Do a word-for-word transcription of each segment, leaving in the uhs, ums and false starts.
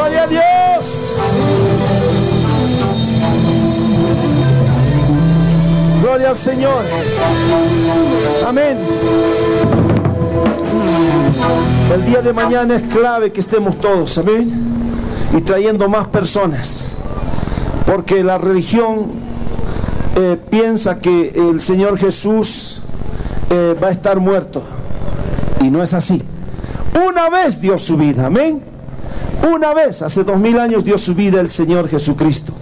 Gloria a Dios. Gloria al Señor. Amén. El día de mañana es clave que estemos todos, amén, y trayendo más personas, porque la religión eh, piensa que el Señor Jesús eh, va a estar muerto, y no es así. Una vez dio su vida, amén. Una vez, hace dos mil años dio su vida el Señor Jesucristo,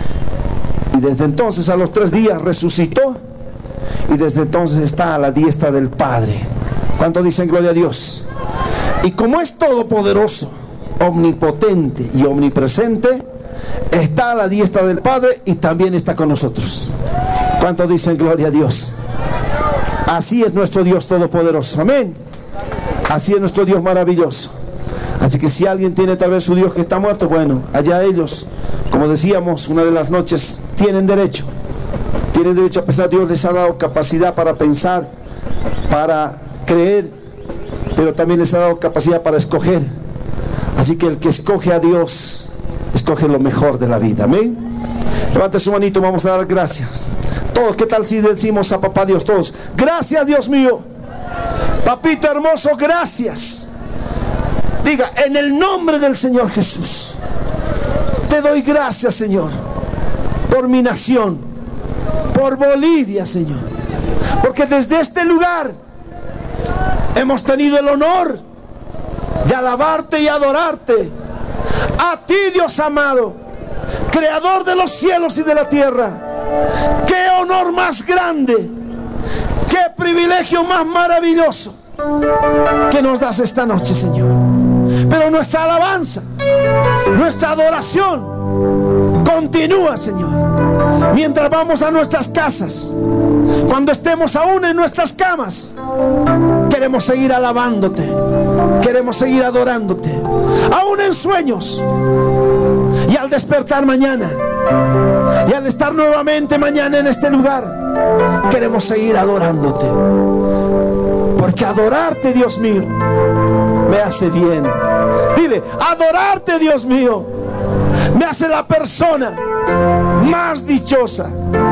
y desde entonces a los tres días resucitó, y desde entonces está a la diestra del Padre. ¿Cuánto dicen gloria a Dios? Y como es todopoderoso, omnipotente y omnipresente, está a la diestra del Padre y también está con nosotros. ¿Cuánto dicen gloria a Dios? Así es nuestro Dios todopoderoso, amén. Así es nuestro Dios maravilloso. Así que si alguien tiene tal vez su Dios que está muerto, bueno, allá ellos, como decíamos una de las noches, tienen derecho. Tienen derecho, a pesar de Dios les ha dado capacidad para pensar, para creer, pero también les ha dado capacidad para escoger. Así que el que escoge a Dios, escoge lo mejor de la vida, amén. Levante su manito, vamos a dar gracias. Todos, ¿qué tal si decimos a papá Dios? Todos, gracias Dios mío, papito hermoso, gracias. Diga, en el nombre del Señor Jesús, te doy gracias, Señor, por mi nación, por Bolivia, Señor, porque desde este lugar hemos tenido el honor de alabarte y adorarte a ti, Dios amado, creador de los cielos y de la tierra. Qué honor más grande, qué privilegio más maravilloso que nos das esta noche, Señor. Pero nuestra alabanza, nuestra adoración continúa, Señor, mientras vamos a nuestras casas. Cuando estemos aún en nuestras camas, queremos seguir alabándote, queremos seguir adorándote, aún en sueños, y al despertar mañana, y al estar nuevamente mañana en este lugar, queremos seguir adorándote, porque adorarte, Dios mío, me hace bien. Dile, adorarte, Dios mío, me hace la persona más dichosa,